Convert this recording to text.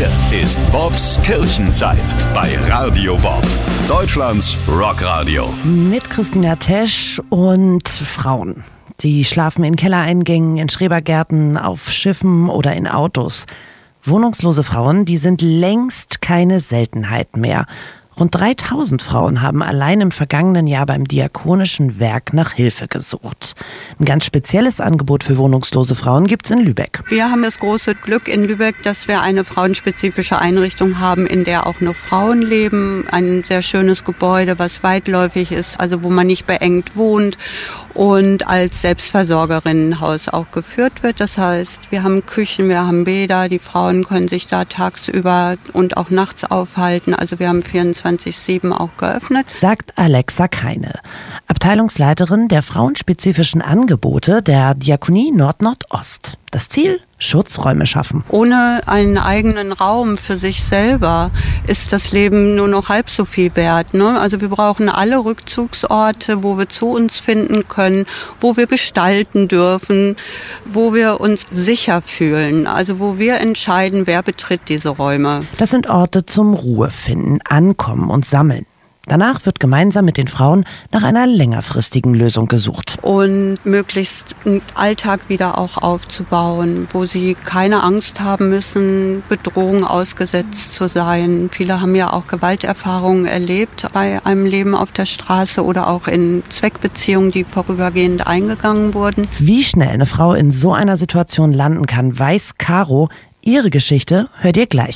Hier ist Bobs Kirchenzeit bei Radio Bob, Deutschlands Rockradio. Mit Christina Tesch und Frauen. Die schlafen in Kellereingängen, in Schrebergärten, auf Schiffen oder in Autos. Wohnungslose Frauen, die sind längst keine Seltenheit mehr. Rund 3000 Frauen haben allein im vergangenen Jahr beim Diakonischen Werk nach Hilfe gesucht. Ein ganz spezielles Angebot für wohnungslose Frauen gibt's in Lübeck. Wir haben das große Glück in Lübeck, dass wir eine frauenspezifische Einrichtung haben, in der auch nur Frauen leben. Ein sehr schönes Gebäude, was weitläufig ist, also wo man nicht beengt wohnt und als Selbstversorgerinnenhaus auch geführt wird. Das heißt, wir haben Küchen, wir haben Bäder, die Frauen können sich da tagsüber und auch nachts aufhalten. Also wir haben 24/7 auch geöffnet. Sagt Alexa Keine, Abteilungsleiterin der frauenspezifischen Angebote der Diakonie Nord-Nordost. Das Ziel? Schutzräume schaffen. Ohne einen eigenen Raum für sich selber ist das Leben nur noch halb so viel wert, ne? Also wir brauchen alle Rückzugsorte, wo wir zu uns finden können, wo wir gestalten dürfen, wo wir uns sicher fühlen, also wo wir entscheiden, wer betritt diese Räume. Das sind Orte zum Ruhefinden, Ankommen und Sammeln. Danach wird gemeinsam mit den Frauen nach einer längerfristigen Lösung gesucht. Und möglichst einen Alltag wieder auch aufzubauen, wo sie keine Angst haben müssen, Bedrohung ausgesetzt zu sein. Viele haben ja auch Gewalterfahrungen erlebt bei einem Leben auf der Straße oder auch in Zweckbeziehungen, die vorübergehend eingegangen wurden. Wie schnell eine Frau in so einer Situation landen kann, weiß Caro. Ihre Geschichte hört ihr gleich.